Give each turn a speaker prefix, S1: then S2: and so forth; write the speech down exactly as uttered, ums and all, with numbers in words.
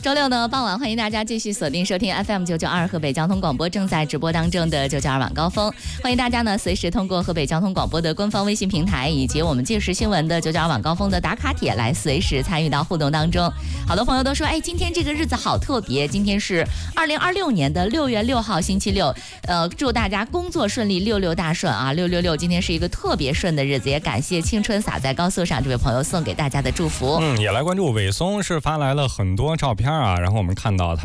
S1: 周六呢傍晚，欢迎大家继续锁定收听 F M 九九二河北交通广播正在直播当中的九九二晚高峰。欢迎大家呢随时通过河北交通广播的官方微信平台以及我们即时新闻的九九二晚高峰的打卡帖来随时参与到互动当中。好多朋友都说，哎，今天这个日子好特别，今天是二零二六年的六月六号星期六，呃，祝大家工作顺利，六六大顺啊！六六六，今天是一个特别顺的日子，也感谢青春洒在高速上这位朋友送给大家的祝福。
S2: 嗯，也来关注伟松是发来了很多照片啊，然后我们看到他